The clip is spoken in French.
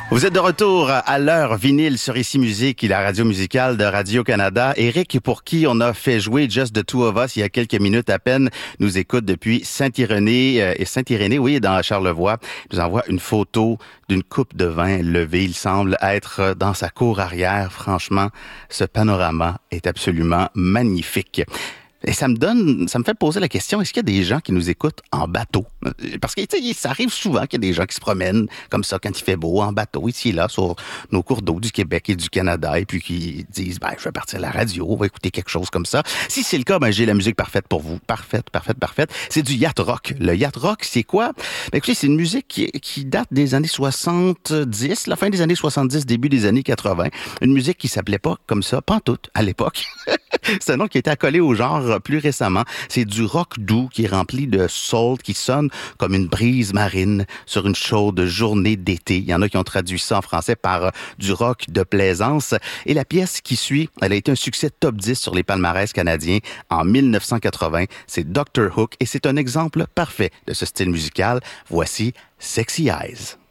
Vous êtes de retour à l'heure vinyle sur Ici Musique, la radio musicale de Radio-Canada. Éric, pour qui on a fait jouer Just the Two of Us il y a quelques minutes à peine, nous écoute depuis Saint-Irénée, oui, dans Charlevoix. Il nous envoie une photo d'une coupe de vin levée. Il semble être dans sa cour arrière. Franchement, ce panorama est absolument magnifique. Et ça me fait poser la question, est-ce qu'il y a des gens qui nous écoutent en bateau? Parce que, tu sais, ça arrive souvent qu'il y a des gens qui se promènent comme ça quand il fait beau, en bateau, ici et là, sur nos cours d'eau du Québec et du Canada, et puis qui disent, je vais partir à la radio, on va écouter quelque chose comme ça. Si c'est le cas, j'ai la musique parfaite pour vous. Parfaite. C'est du yacht rock. Le yacht rock, c'est quoi? Écoutez, c'est une musique qui date des années 70, la fin des années 70, début des années 80. Une musique qui s'appelait pas comme ça, pantoute, à l'époque. C'est un nom qui a été accolé au genre plus récemment. C'est du rock doux qui est rempli de soul, qui sonne comme une brise marine sur une chaude journée d'été. Il y en a qui ont traduit ça en français par du rock de plaisance. Et la pièce qui suit, elle a été un succès top 10 sur les palmarès canadiens en 1980. C'est Dr. Hook et c'est un exemple parfait de ce style musical. Voici Sexy Eyes.